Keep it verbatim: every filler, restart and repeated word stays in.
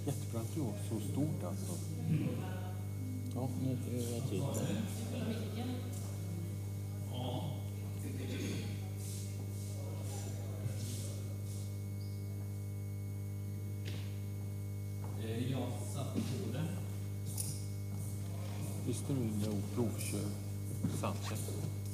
Jättebra att du var så stort alltså. Mm. Ja, nu får det vara tid på det. Jag satt på det. Visste du det? Provkör Sanchez.